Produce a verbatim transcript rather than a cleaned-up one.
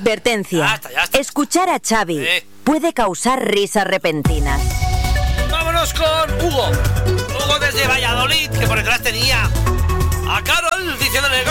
Advertencia. Ya está, ya está. Escuchar a Xavi Eh. puede causar risas repentinas. Vámonos con Hugo. Hugo desde Valladolid, que por detrás tenía a Carol diciéndole